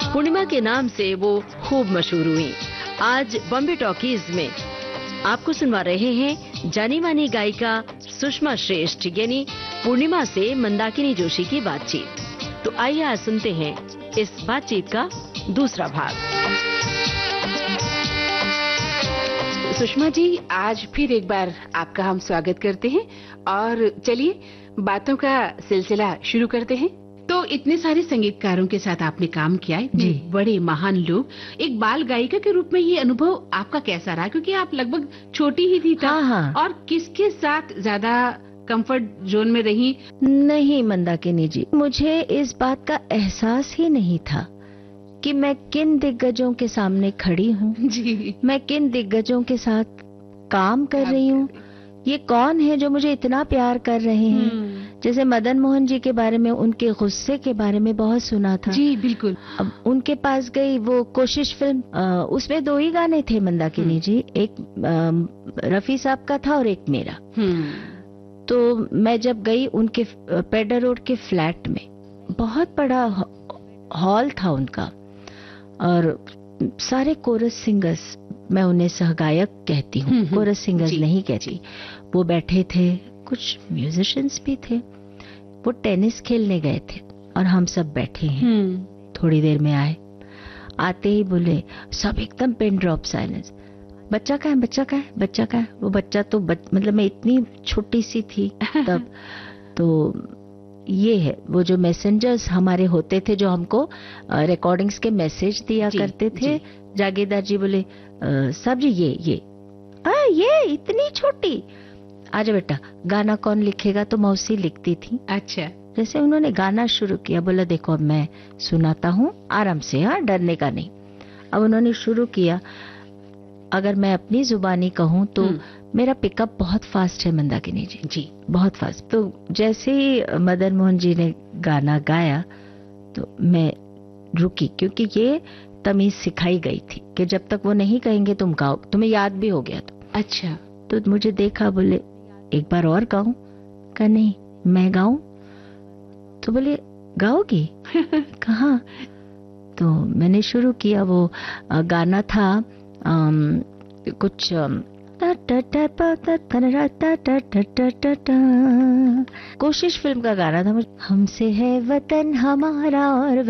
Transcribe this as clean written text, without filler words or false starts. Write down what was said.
पूर्णिमा के नाम से वो खूब मशहूर हुई। आज बॉम्बे टॉकीज में आपको सुनवा रहे हैं जानी मानी गायिका सुषमा श्रेष्ठ यानी पूर्णिमा से मंदाकिनी जोशी की बातचीत। तो आइए आज सुनते हैं इस बातचीत का दूसरा भाग। सुषमा जी, आज फिर एक बार आपका हम स्वागत करते हैं और चलिए बातों का सिलसिला शुरू करते हैं। तो इतने सारे संगीतकारों के साथ आपने काम किया, इतने बड़े महान लोग, एक बाल गायिका के रूप में ये अनुभव आपका कैसा रहा? क्योंकि आप लगभग छोटी ही थी तब। हाँ। और किसके साथ ज्यादा कंफर्ट जोन में रही? नहीं मंदाकिनी जी, मुझे इस बात का एहसास ही नहीं था कि मैं किन दिग्गजों के सामने खड़ी हूँ जी, मैं किन दिग्गजों के साथ काम कर रही हूँ। ये कौन है जो मुझे इतना प्यार कर रहे हैं? जैसे मदन मोहन जी के बारे में, उनके गुस्से के बारे में बहुत सुना था। जी बिल्कुल। अब उनके पास गई, वो कोशिश फिल्म, उसमें 2 ही गाने थे मंदाकिनी जी, एक रफी साहब का था और एक मेरा। तो मैं जब गई उनके पेडर रोड के फ्लैट में, बहुत बड़ा हॉल था उनका और सारे कोरस सिंगर्स, मैं उन्हें सहगायक कहती हूँ, कोरस सिंगर्स नहीं कहती, वो बैठे थे, कुछ म्यूजिशियंस भी थे। वो टेनिस खेलने गए थे और हम सब बैठे हैं। थोड़ी देर में आते ही बोले, सब एकदम पिन ड्रॉप साइलेंस, बच्चा कहाँ है, बच्चा कहाँ है, बच्चा कहाँ है? वो बच्चा तो मतलब मैं इतनी छोटी सी थी तब। तो ये है वो जो मैसेंजर्स हमारे होते थे, जो हमको रिकॉर्डिंग्स के मैसेज दिया करते थे। जागीरदार जी बोले, साहब जी ये इतनी छोटी, आजा बेटा, गाना कौन लिखेगा? तो मौसी लिखती थी। अच्छा। जैसे उन्होंने गाना शुरू किया, बोला देखो अब मैं सुनाता हूँ, आराम से, हाँ, डरने का नहीं। अब उन्होंने शुरू किया। अगर मैं अपनी जुबानी कहूँ तो मेरा पिकअप बहुत फास्ट है मंदाकिनी जी। जी, बहुत फास्ट। तो जैसे ही मदन मोहन जी ने गाना गाया तो मैं रुकी, क्योंकि ये तमीज सिखाई गई थी कि जब तक वो नहीं कहेंगे तुम गाओ, तुम्हें याद भी हो गया तो। अच्छा। तो मुझे देखा, बोले एक बार और गाऊं? कहा नहीं, मैं गाऊं? तो बोले गाओगी? कहाँ? तो मैंने शुरू किया। वो गाना था कुछ कोशिश फिल्म का गाना था। हमसे है वतन हमारा और